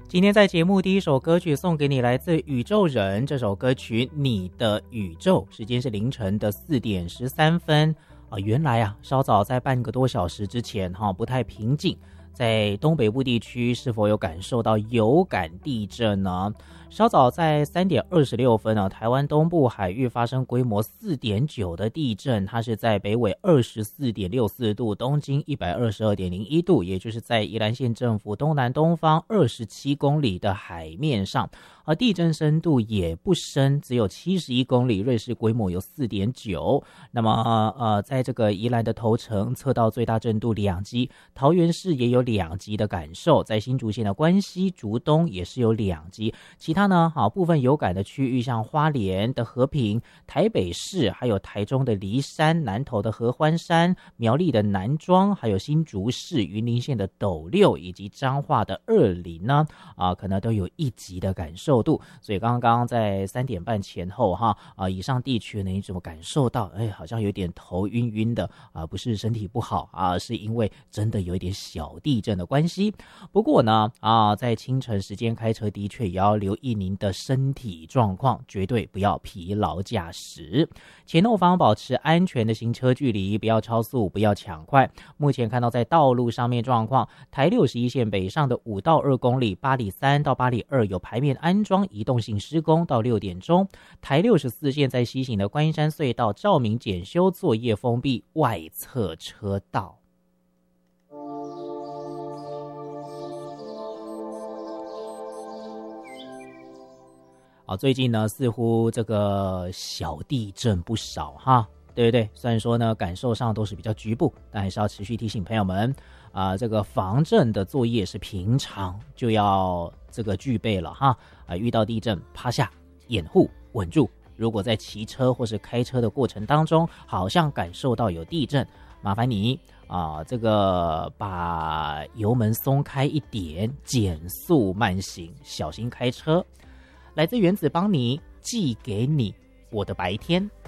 今天在节目第一首歌曲送给你，来自宇宙人这首歌曲《你的宇宙》，时间是凌晨的4点13分原来稍早在半个多小时之前不太平静，在东北部地区是否有感受到有感地震呢？稍早在3点26分台湾东部海域发生规模4.9的地震，它是在北纬24.64度，东经122.01度，也就是在宜兰县政府东南东方27公里的海面上，而地震深度也不深，只有71公里，瑞士规模有4.9。那么在这个宜兰的头城测到最大震度2级，桃园市也有2级的感受，在新竹县的关西、竹东也是有2级。其他呢部分有感的区域，像花莲的和平、台北市，还有台中的梨山、南投的合欢山、苗栗的南庄，还有新竹市、云林县的斗六以及彰化的二林呢可能都有1级的感受度。所以刚刚在3点半前后以上地区呢，你怎么感受到好像有点头晕晕的不是身体不好是因为真的有一点小地震的关系。不过呢在清晨时间开车的确也要留意您的身体状况，绝对不要疲劳驾驶。前后方保持安全的行车距离，不要超速，不要抢快。目前看到在道路上面状况，台61线北上的5到2公里，八里3到八里2有排面安装移动性施工到6点钟。台64线在西行的观音山隧道照明检修作业封闭外侧车道。最近呢似乎这个小地震不少对不对？虽然说呢感受上都是比较局部，但还是要持续提醒朋友们这个防震的作业是平常就要这个具备了遇到地震趴下掩护稳住。如果在骑车或是开车的过程当中好像感受到有地震，麻烦你这个把油门松开一点，减速慢行，小心开车。来自原子邦尼寄给你我的白天。